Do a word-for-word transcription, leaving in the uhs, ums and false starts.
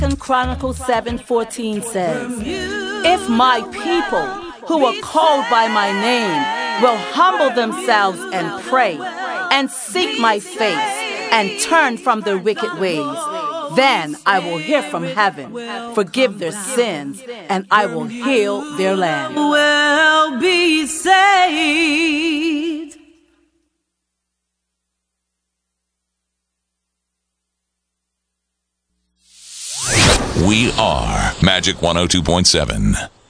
Second Chronicles seven fourteen says, if my people who are called by my name will humble themselves and pray and seek my face and turn from their wicked ways, then I will hear from heaven, forgive their sins, and I will heal their land. Will be saved. We are Magic one oh two point seven.